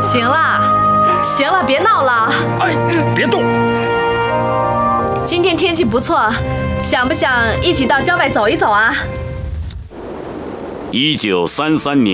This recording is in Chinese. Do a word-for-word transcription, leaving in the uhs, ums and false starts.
行了，行了，别闹了。 哎，别动！ 今天天气不错，想不想一起到郊外走一走啊？ 一九三三年。